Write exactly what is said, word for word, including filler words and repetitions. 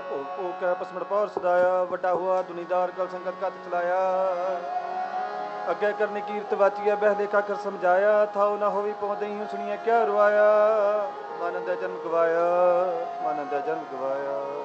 ਭੋਗ ਭੋਗ ਕੈ ਪਸਮੜ ਪੌਰ ਸਦਾਇਆ, ਵੱਡਾ ਹੁਆ ਦੁਨੀਦਾਰ ਕਲ ਸੰਗਤ ਕਤ ਚਲਾਇਆ। ਅੱਗੇ ਕਰਨੀ ਕੀਰਤ ਵਾਚੀਆ ਬਹਿ ਦੇਖਾ ਕਰ ਸਮਝਾਇਆ, ਥਾਉ ਨਾ ਹੋਵੀ ਪਹੁੰਚਦੇ ਹੀ ਸੁਣੀਏ ਕਿਆ ਰਵਾਇਆ। ਮਨ ਦਾ ਜਨਮ ਗਵਾਇਆ, ਮਨ ਦਾ ਜਨਮ ਗਵਾਇਆ।